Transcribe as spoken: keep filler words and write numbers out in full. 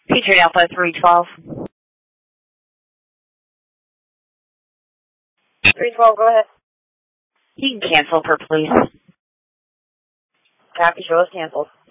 Patriot Alpha three twelve. three twelve, go ahead. You can cancel for police. Copy, show is canceled.